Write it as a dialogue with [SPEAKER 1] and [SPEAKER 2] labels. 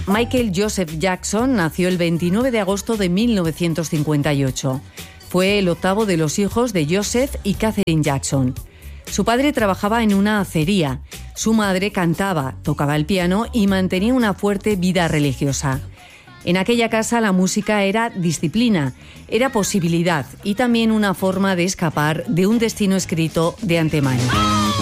[SPEAKER 1] Michael Joseph Jackson nació el 29 de agosto de 1958. Fue el octavo de los hijos de Joseph y Catherine Jackson. Su padre trabajaba en una acería. Su madre cantaba, tocaba el piano y mantenía una fuerte vida religiosa. En aquella casa la música era disciplina, era posibilidad y también una forma de escapar de un destino escrito de antemano.